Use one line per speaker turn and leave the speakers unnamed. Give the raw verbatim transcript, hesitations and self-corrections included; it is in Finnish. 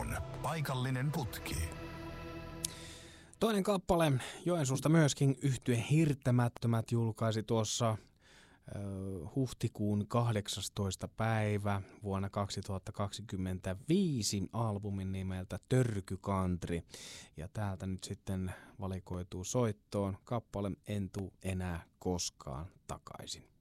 paikallinen putki.
Toinen kappale Joensuusta myöskin yhtye Hirttämättömät julkaisi tuossa huhtikuun kahdeksastoista päivä vuonna kaksituhattakaksikymmentäviisi albumin nimeltä Törky Country. Ja täältä nyt sitten valikoituu soittoon kappale En tuu enää koskaan takaisin.